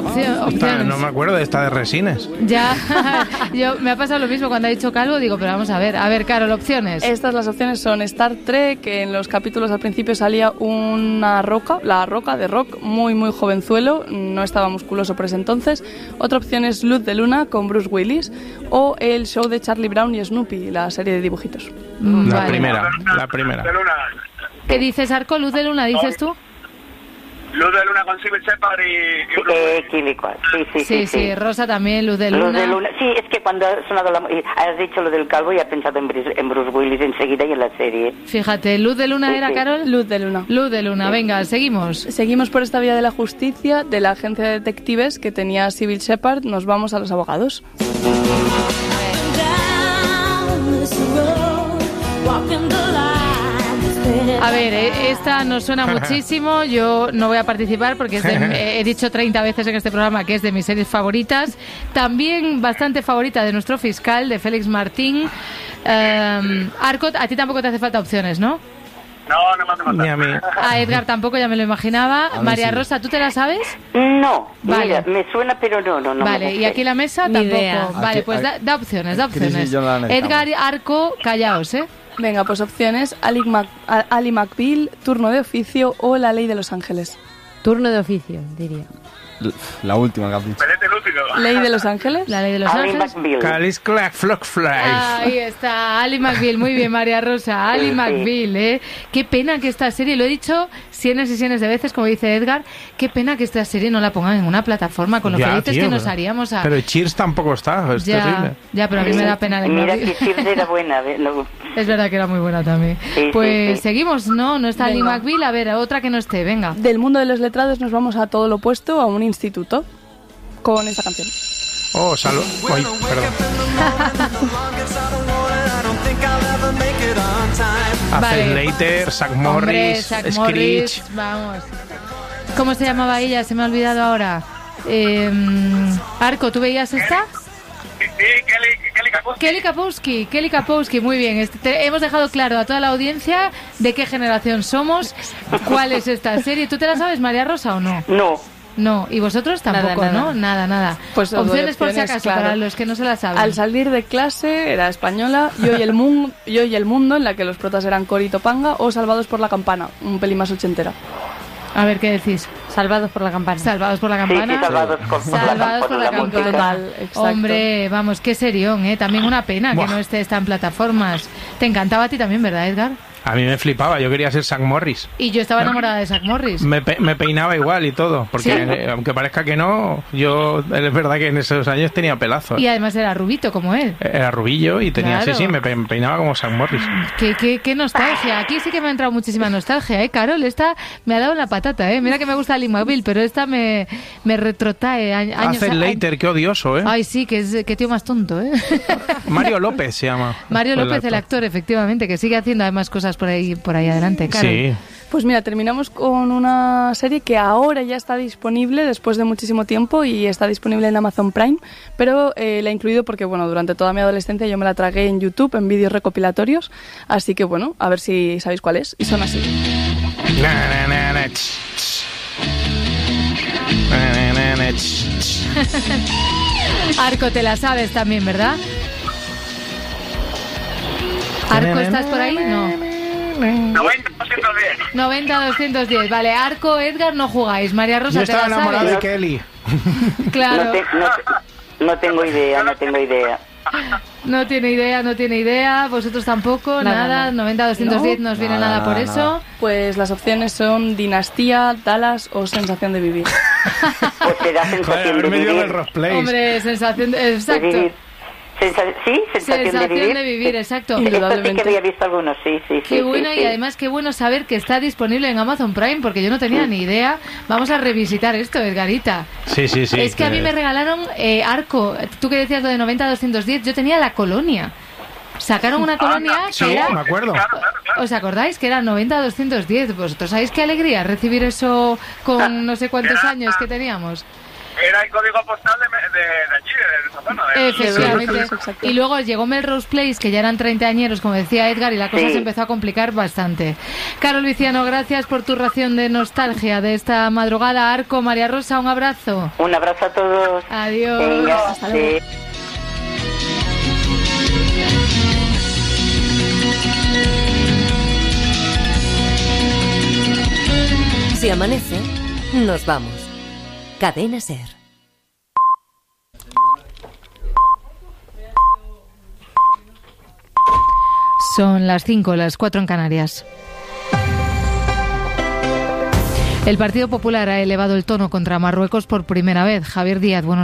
opciones. No me acuerdo de esta de Resines. Ya, me ha pasado lo mismo cuando ha dicho Calvo, digo, pero vamos a ver, Carol, opciones. Las opciones son Star Trek, que en los capítulos al principio salía una roca, la roca de Rock, muy muy jovenzuelo, no estaba musculoso por ese entonces. Otra opción es Luz de Luna con Bruce Willis, o el show de Charlie Brown y Snoopy, la serie de dibujitos. La primera. ¿Qué dices, Arco? Luz de Luna, ¿dices tú? Luz de Luna con Cybill Shepherd y Sí, Rosa también, Luz de Luna. Sí, es que cuando ha sonado has dicho lo del calvo y he pensado en Bruce Willis enseguida y en la serie. Fíjate, ¿Luz de Luna era, Carol? Luz de Luna. Luz de Luna, venga, seguimos. Seguimos por esta vía de la justicia, de la agencia de detectives que tenía Cybill Shepherd, nos vamos a los abogados. A ver, esta nos suena muchísimo. Yo no voy a participar porque he dicho 30 veces en este programa que es de mis series favoritas. También bastante favorita de nuestro fiscal, de Félix Martín. Arco, a ti tampoco te hace falta opciones, ¿no? No me hace falta. Ni a mí. A Edgar tampoco, ya me lo imaginaba. María Rosa, ¿tú te la sabes? No, vale. Mira, me suena, pero no. Vale, y aquí la mesa Ni tampoco. idea. Vale, pues da opciones. Edgar, Arco, callaos, ¿eh? Venga, pues opciones: Ali McBeal, Turno de oficio o La ley de Los Ángeles. Turno de oficio, diría. La última que has dicho. ¿Ley de Los Ángeles? La ley de Los Ángeles. Calis Clack Flock Fly. Ahí está, Ali McBeal. Muy bien, María Rosa. Ali McBeal, ¿eh? Qué pena que esta serie, lo he dicho cientos y cientos de veces, como dice Edgar, qué pena que esta serie no la pongan en una plataforma con lo felices que nos haríamos a... Pero Cheers tampoco está, es terrible. Ya, pero a mí me da pena. Mira que Cheers era buena. Es verdad que era muy buena también. Pues seguimos, ¿no? No está Ali McBeal. A ver, otra que no esté, venga. Del mundo de los letrados nos vamos a todo lo opuesto, a un instituto, con esta canción. Oh, salud. Ay, perdón. Later, Zack Morris, Screech. Vamos. ¿Cómo se llamaba ella? Se me ha olvidado ahora. Arco, ¿tú veías esta? Kelly Kapowski, muy bien. Hemos dejado claro a toda la audiencia de qué generación somos, cuál es esta serie. ¿Tú te la sabes, María Rosa, o no? No, y vosotros tampoco, nada. ¿no? Nada. Pues opciones por si acaso, claro. para los que no se la saben. Al salir de clase, era española, Yo y el mundo, en la que los protas eran Cory y Topanga, o Salvados por la campana, un pelín más ochentera. A ver, ¿qué decís? Salvados por la campana. Salvados por la campana. Sí, salvados por la campana. Total, exacto. Hombre, vamos, qué serión, ¿eh? También una pena que no esté esta en plataformas. Te encantaba a ti también, ¿verdad, Edgar? A mí me flipaba, yo quería ser Zack Morris. Y yo estaba enamorada de Zack Morris. Me peinaba igual y todo, porque ¿Sí? Aunque parezca que no, yo es verdad que en esos años tenía pelazo. Y además era rubito como él. Era rubillo y tenía, claro. sí, me peinaba como Zack Morris. Qué nostalgia. Aquí sí que me ha entrado muchísima nostalgia, ¿eh, Carol? Esta me ha dado en la patata, ¿eh? Mira que me gusta Ali McBeal, pero esta me retrotrae años. Hace Later, qué odioso, ¿eh? Ay, sí, qué tío más tonto, ¿eh? Mario López se llama. Mario López, el actor, efectivamente, que sigue haciendo además cosas por ahí adelante, Carol. Sí. Pues mira, terminamos con una serie que ahora ya está disponible después de muchísimo tiempo y está disponible en Amazon Prime, pero la he incluido porque, bueno, durante toda mi adolescencia yo me la tragué en YouTube, en vídeos recopilatorios, así que, bueno, a ver si sabéis cuál es, y son así. Arco, te la sabes también, ¿verdad? Arco, ¿estás por ahí? No. 90-210. Vale, Arco, Edgar, no jugáis. María Rosa, yo estaba ¿te la enamorado sabes? de Kelly. Claro. No tengo idea. No tiene idea. Vosotros tampoco, nada. 90-210 no os viene nada por eso. Pues las opciones son Dinastía, Dallas o Sensación de vivir. Pues será Sensación de vivir. Hombre, sensación de... Exacto. Sensación de vivir, exacto. Esto sí que había visto algunos, sí. Qué bueno, y además qué bueno saber que está disponible en Amazon Prime, porque yo no tenía ni idea. Vamos a revisitar esto, Edgarita. Sí. Es que a mí me regalaron Arco, tú que decías lo de 90-210, yo tenía La Colonia. Sacaron una colonia que era... me acuerdo. ¿Os acordáis? Que era 90-210. Vosotros sabéis qué alegría recibir eso con no sé cuántos años que teníamos. Era el código postal de allí, de esa zona. Efectivamente. Y luego llegó Melrose Place, que ya eran 30 añeros, como decía Edgar, y la cosa se empezó a complicar bastante. Carol Viciano, gracias por tu ración de nostalgia de esta madrugada. Arco, María Rosa, un abrazo. Un abrazo a todos. Adiós. Venga, hasta luego. Si amanece, nos vamos. Cadena SER. Son las 5, las 4 en Canarias. El Partido Popular ha elevado el tono contra Marruecos por primera vez. Javier Díaz, buenos días.